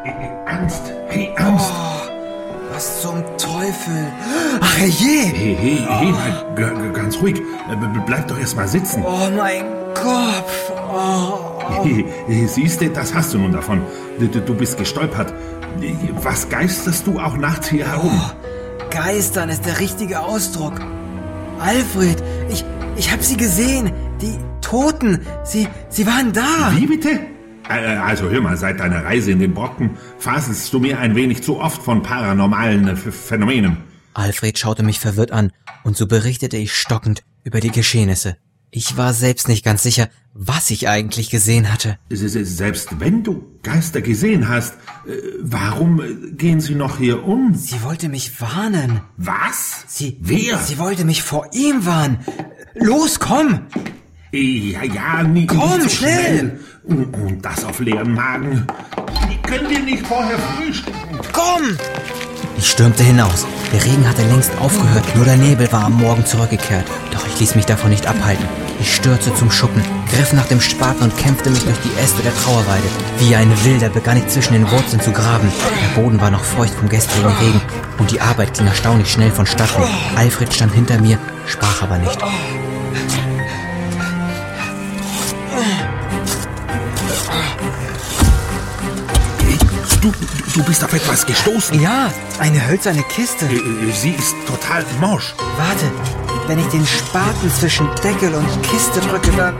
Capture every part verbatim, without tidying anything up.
Ernst, hey, Ernst. Oh, was zum Teufel? Ach je! Hey, hey, hey, oh. g- g- ganz ruhig. Bleib doch erst mal sitzen. Oh, mein Kopf. Oh. Hey, hey, siehst du, das hast du nun davon. Du, du bist gestolpert. Was geisterst du auch nachts hier herum? Oh, geistern ist der richtige Ausdruck. Alfred, ich, ich hab sie gesehen. Die Toten, sie, sie waren da. Wie bitte? Also hör mal, seit deiner Reise in den Brocken faselst du mir ein wenig zu oft von paranormalen F- Phänomenen. Alfred schaute mich verwirrt an und so berichtete ich stockend über die Geschehnisse. Ich war selbst nicht ganz sicher, was ich eigentlich gesehen hatte. Selbst wenn du Geister gesehen hast, warum gehen sie noch hier um? Sie wollte mich warnen. Was? Sie, Wer? Sie wollte mich vor ihm warnen. Los, komm! Ja, ja, nie, Komm, nicht so schnell! schnell. Und, und das auf leeren Magen. Die können wir nicht vorher frühstücken. Komm! Ich stürmte hinaus. Der Regen hatte längst aufgehört, nur der Nebel war am Morgen zurückgekehrt. Doch ich ließ mich davon nicht abhalten. Ich stürzte zum Schuppen, griff nach dem Spaten und kämpfte mich durch die Äste der Trauerweide. Wie ein Wilder begann ich zwischen den Wurzeln zu graben. Der Boden war noch feucht vom gestrigen Regen und die Arbeit ging erstaunlich schnell vonstatten. Alfred stand hinter mir, sprach aber nicht. Du, du bist auf etwas gestoßen. Ja, eine hölzerne Kiste. Sie ist total morsch. Warte, wenn ich den Spaten zwischen Deckel und Kiste drücke, dann...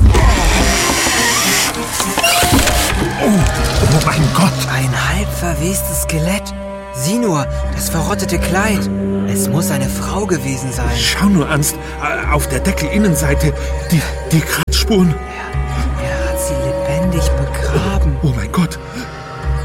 Oh, oh mein Gott. Ein halb verwestes Skelett. Sieh nur, das verrottete Kleid. Es muss eine Frau gewesen sein. Schau nur, Ernst, auf der Deckelinnenseite, die, die Kratzspuren.